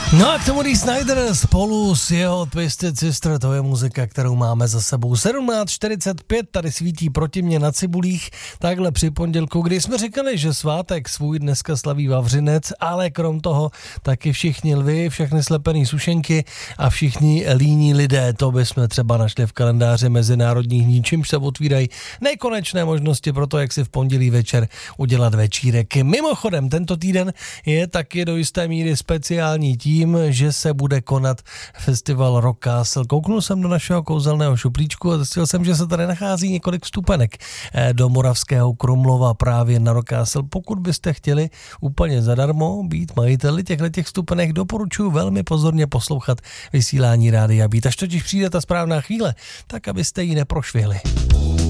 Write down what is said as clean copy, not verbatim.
No a k tomu Dee Snider spolu s jeho Twisted Sister, to je muzika, kterou máme za sebou. 17:45, tady svítí proti mně na cibulích, takhle při pondělku, kdy jsme říkali, že svátek svůj dneska slaví Vavřinec, ale krom toho taky všichni lvi, všechny slepený sušenky a všichni líní lidé, to bychom třeba našli v kalendáři mezinárodních dní, čímž se otvírají nekonečné možnosti pro to, jak si v pondělí večer udělat večírek. Mimochodem, tento týden je taky do jisté míry speciální tím, že se bude konat festival Rock Castle. Kouknul jsem do našeho kouzelného šuplíčku a zjistil jsem, že se tady nachází několik vstupenek do Moravského Krumlova právě na Rock Castle. Pokud byste chtěli úplně zadarmo být majiteli těchto vstupenek, doporučuji velmi pozorně poslouchat vysílání Rádia Beat. Až totiž přijde ta správná chvíle, tak abyste ji neprošvihli.